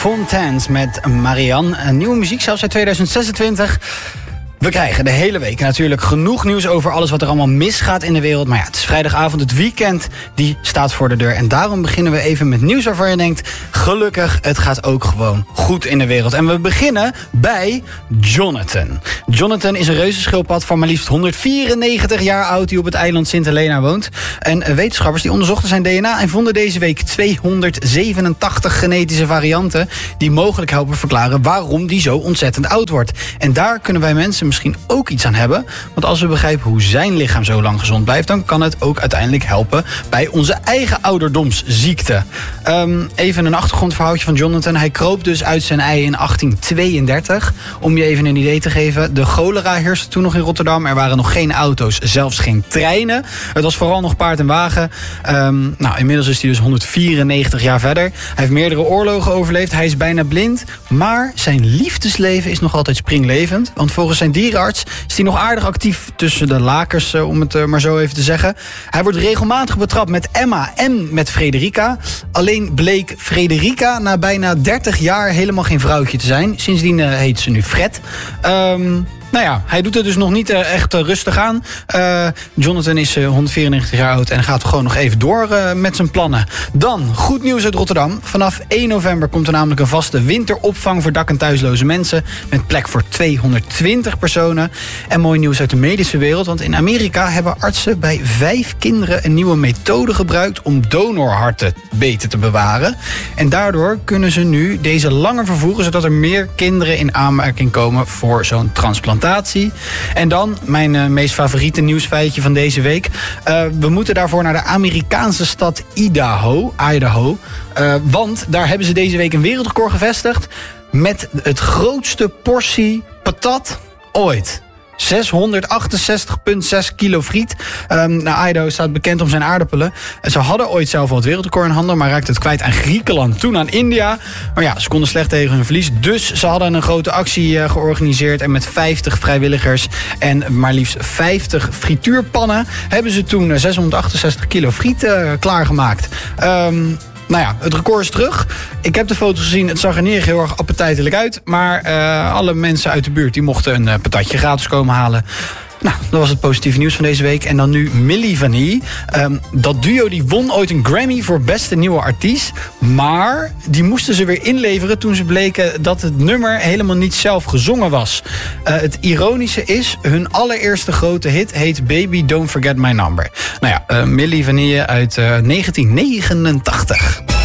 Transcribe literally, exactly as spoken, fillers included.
Fontaines met Marianne. Een nieuwe muziek, zelfs uit tweeduizend zesentwintig. We krijgen de hele week natuurlijk genoeg nieuws over alles wat er allemaal misgaat in de wereld. Maar ja, het is vrijdagavond, het weekend, die staat voor de deur. En daarom beginnen we even met nieuws waarvan je denkt, gelukkig, het gaat ook gewoon goed in de wereld. En we beginnen bij Jonathan. Jonathan is een reuzenschildpad van maar liefst honderdvierennegentig jaar oud die op het eiland Sint Helena woont. En wetenschappers die onderzochten zijn D N A en vonden deze week tweehonderdzevenentachtig genetische varianten die mogelijk helpen verklaren waarom die zo ontzettend oud wordt. En daar kunnen wij mensen misschien ook iets aan hebben. Want als we begrijpen hoe zijn lichaam zo lang gezond blijft, dan kan het ook uiteindelijk helpen bij onze eigen ouderdomsziekte. Um, even een achtergrondverhaaltje van Jonathan. Hij kroop dus uit zijn ei in achttien tweeëndertig. Om je even een idee te geven, de cholera heerste toen nog in Rotterdam. Er waren nog geen auto's, zelfs geen treinen. Het was vooral nog paard en wagen. Um, nou, inmiddels is hij dus honderdvierennegentig jaar verder. Hij heeft meerdere oorlogen overleefd. Hij is bijna blind. Maar zijn liefdesleven is nog altijd springlevend. Want volgens zijn dierenarts is hij nog aardig actief tussen de lakens, om het maar zo even te zeggen. Hij wordt regelmatig betrapt met Emma en met Frederica. Alleen bleek Frederica na bijna dertig jaar helemaal geen vrouwtje te zijn. Sindsdien uh, heet ze nu Fred. Um, Nou ja, hij doet het dus nog niet uh, echt uh, rustig aan. Uh, Jonathan is uh, honderdvierennegentig jaar oud en gaat gewoon nog even door uh, met zijn plannen. Dan, goed nieuws uit Rotterdam. Vanaf één november komt er namelijk een vaste winteropvang voor dak- en thuisloze mensen. Met plek voor tweehonderdtwintig personen. En mooi nieuws uit de medische wereld. Want in Amerika hebben artsen bij vijf kinderen een nieuwe methode gebruikt om donorharten beter te bewaren. En daardoor kunnen ze nu deze langer vervoeren, zodat er meer kinderen in aanmerking komen voor zo'n transplantatie. En dan mijn uh, meest favoriete nieuwsfeitje van deze week. Uh, we moeten daarvoor naar de Amerikaanse stad Idaho. Idaho. Uh, want daar hebben ze deze week een wereldrecord gevestigd met het grootste portie patat ooit. zeshonderdachtenzestig komma zes kilo friet. Um, nou, Idaho staat bekend om zijn aardappelen. Ze hadden ooit zelf al het wereldrecord in handen, maar raakten het kwijt aan Griekenland, toen aan India. Maar ja, ze konden slecht tegen hun verlies. Dus ze hadden een grote actie uh, georganiseerd. En met vijftig vrijwilligers en maar liefst vijftig frituurpannen hebben ze toen uh, zeshonderdachtenzestig kilo friet uh, klaargemaakt. Um, Nou ja, het record is terug. Ik heb de foto's gezien. Het zag er niet heel erg appetijtelijk uit. Maar uh, alle mensen uit de buurt die mochten een uh, patatje gratis komen halen. Nou, dat was het positieve nieuws van deze week. En dan nu Milli Vanilli. Um, dat duo die won ooit een Grammy voor beste nieuwe artiest. Maar die moesten ze weer inleveren toen ze bleken dat het nummer helemaal niet zelf gezongen was. Uh, het ironische is, hun allereerste grote hit heet Baby Don't Forget My Number. Nou ja, uh, Milli Vanilli uit uh, negentien negenentachtig.